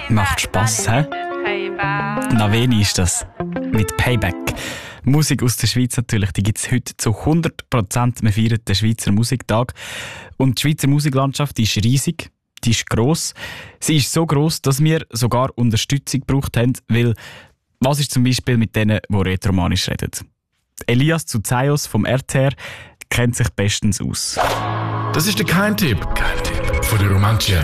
Macht Spass, hä? Naveni ist das. Mit Payback. Musik aus der Schweiz natürlich, die gibt es heute zu 100%. Wir feiern den Schweizer Musiktag. Und die Schweizer Musiklandschaft die ist riesig, die ist gross. Sie ist so gross, dass wir sogar Unterstützung gebraucht haben, weil was ist zum Beispiel mit denen, die Rätoromanisch reden? Elias Zuzaios vom RTR kennt sich bestens aus. Das ist der Kein-Tipp von der Romantia.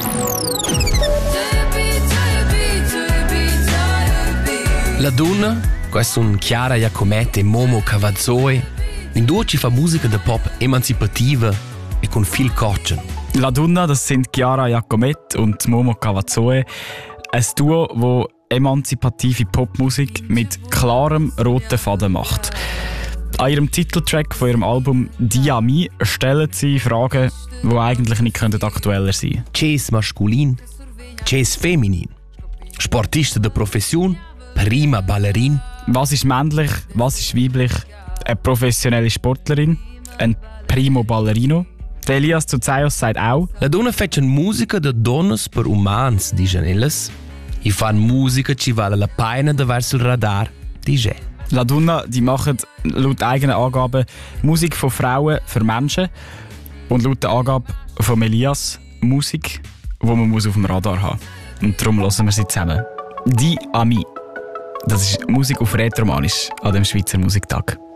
La Donna, questo sono Chiara Iacomette e Momo Cavazzoi. In due ci fa musica de pop emanzipativa e con viel Kotschen. La Donna, das sind Chiara Iacomette und Momo Cavazzoi. Ein Duo, das emanzipative Popmusik mit klarem roten Faden macht. An ihrem Titeltrack von ihrem Album Diami stellen sie Fragen, die eigentlich nicht aktueller sein könnten. C'è masculin, c'è feminin. Sportista de Profession, prima Ballerin. Was ist männlich, was ist weiblich? Eine professionelle Sportlerin, ein Primo Ballerino. Der Elias Zuzaios sagt auch: La Donna facciano musica de donnes per umans, dicono elles. I fan musica ci vale la pena de verso il radar, dice. La Donna, die machen laut eigenen Angaben Musik von Frauen für Menschen und laut der Angabe von Elias Musik, die man auf dem Radar haben muss. Und darum hören wir sie zusammen. Die Ami. Das ist Musik auf Rätoromanisch an dem Schweizer Musiktag.